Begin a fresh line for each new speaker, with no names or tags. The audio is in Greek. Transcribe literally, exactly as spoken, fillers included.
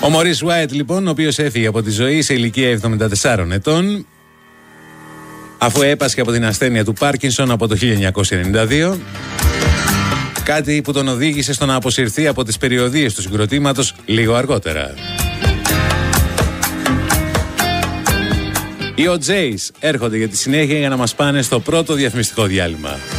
Ο Μωρίς White λοιπόν, ο οποίος έφυγε από τη ζωή σε ηλικία εβδομήντα τεσσάρων ετών, αφού έπασχε από την ασθένεια του Πάρκινσον από το χίλια εννιακόσια ενενήντα δύο, κάτι που τον οδήγησε στο να αποσυρθεί από τις περιοδίες του συγκροτήματος λίγο αργότερα. Οι ο τζέις έρχονται για τη συνέχεια για να μας πάνε στο πρώτο διαφημιστικό διάλειμμα.